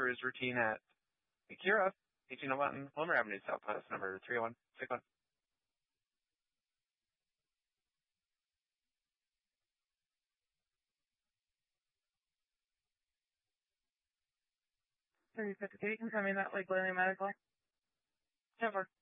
for his routine at Akira, 1801 Homer Avenue, Southwest, number 30161. Can you confirming that like Lily Medical? 10-4.